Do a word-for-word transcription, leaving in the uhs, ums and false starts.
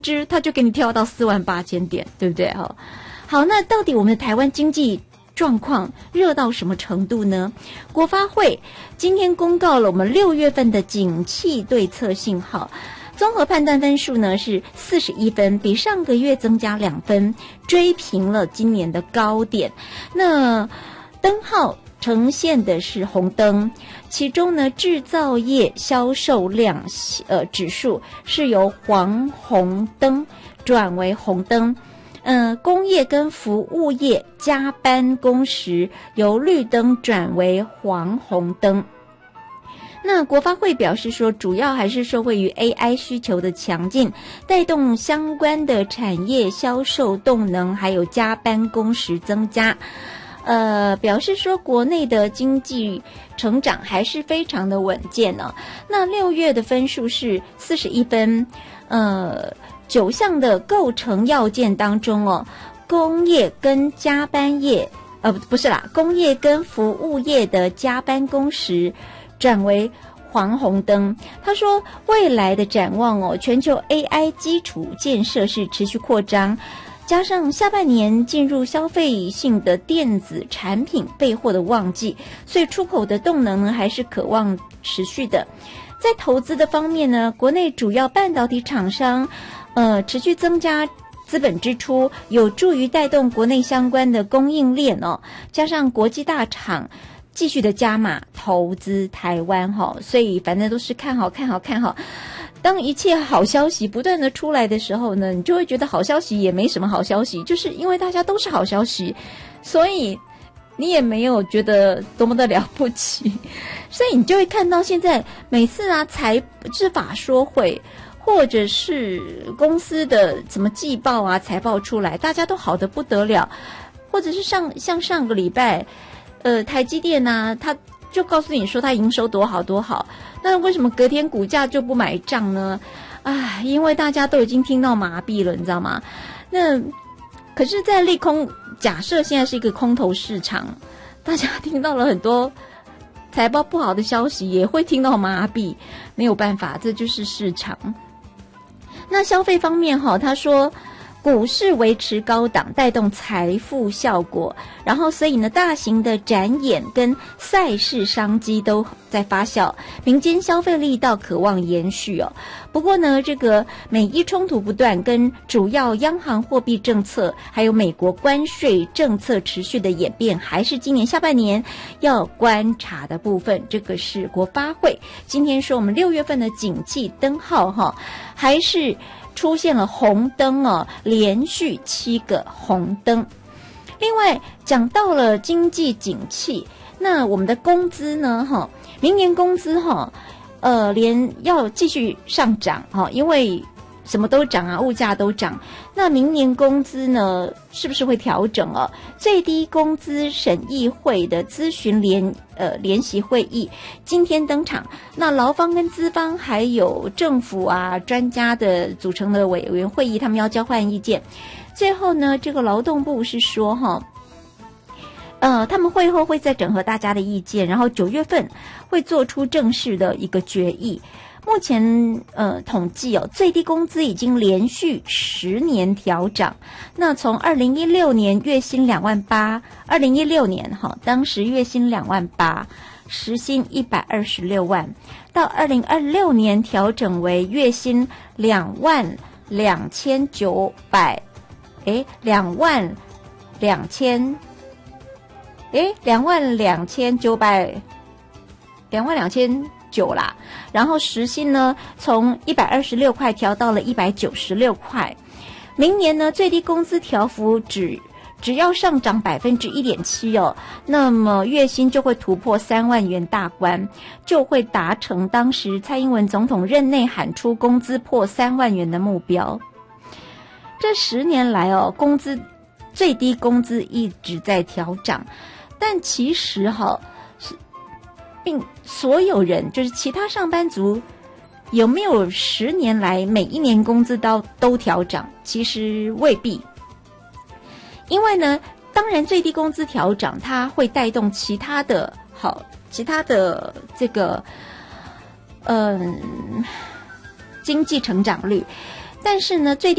之他就给你跳到四万八千点，对不对？哈，好，那到底我们的台湾经济状况热到什么程度呢？国发会今天公告了我们六月份的景气对策信号，综合判断分数呢是四十一分，比上个月增加两分，追平了今年的高点。那灯号呈现的是红灯，其中呢制造业销售量呃指数是由黄红灯转为红灯，呃工业跟服务业加班工时由绿灯转为黄红灯。那国发会表示说，主要还是受惠于 A I 需求的强劲，带动相关的产业销售动能，还有加班工时增加。呃，表示说国内的经济成长还是非常的稳健呢、哦。那六月的分数是四十一分，呃，九项的构成要件当中哦，工业跟加班业，呃，不是啦，工业跟服务业的加班工时转为黄红灯。他说未来的展望哦，全球 A I 基础建设是持续扩张，加上下半年进入消费性的电子产品备货的旺季，所以出口的动能呢还是可望持续的。在投资的方面呢，国内主要半导体厂商呃持续增加资本支出，有助于带动国内相关的供应链哦，加上国际大厂继续的加码投资台湾哈、哦，所以反正都是看好看好看好。当一切好消息不断的出来的时候呢，你就会觉得好消息也没什么好消息，就是因为大家都是好消息，所以你也没有觉得多么的了不起，所以你就会看到现在每次啊财知法说会或者是公司的什么季报啊财报出来，大家都好得不得了，或者是上像上个礼拜呃台积电啊，它就告诉你说它营收多好多好，那为什么隔天股价就不买账呢？啊，因为大家都已经听到麻痹了，你知道吗？那可是在利空，假设现在是一个空头市场，大家听到了很多财报不好的消息，也会听到麻痹，没有办法，这就是市场。那消费方面哈，他说股市维持高档，带动财富效果，然后所以呢，大型的展演跟赛事商机都在发酵，民间消费力道渴望延续哦。不过呢，这个美伊冲突不断，跟主要央行货币政策，还有美国关税政策持续的演变，还是今年下半年要观察的部分。这个是国发会今天说我们六月份的景气灯号哈，还是出现了红灯哦，连续七个红灯。另外讲到了经济景气，那我们的工资呢哈，明年工资哈呃连要继续上涨哈，因为什么都涨啊，物价都涨。那明年工资呢是不是会调整哦？最低工资审议会的咨询联呃联席会议今天登场，那劳方跟资方还有政府啊专家的组成的委员会议，他们要交换意见。最后呢，这个劳动部是说哈，呃，他们会后会再整合大家的意见，然后九月份会做出正式的一个决议。目前呃统计哦，最低工资已经连续十年调涨。那从二零一六年月薪两万八，二零一六年哈，当时月薪两万八，时薪一百二十六万，到二零二六年调整为月薪两万两千九百，诶，两万两千，诶，两万两千九百，两万两千。九啦，然后时薪呢从一百二十六块调到了一百九十六块。明年呢最低工资调幅只只要上涨百分之一点七哦，那么月薪就会突破三万元大关，就会达成当时蔡英文总统任内喊出工资破三万元的目标。这十年来哦，工资最低工资一直在调涨，但其实哈、哦。并所有人就是其他上班族有没有十年来每一年工资都都调涨？其实未必，因为呢，当然最低工资调涨，它会带动其他的好，其他的这个嗯经济成长率。 但是呢，最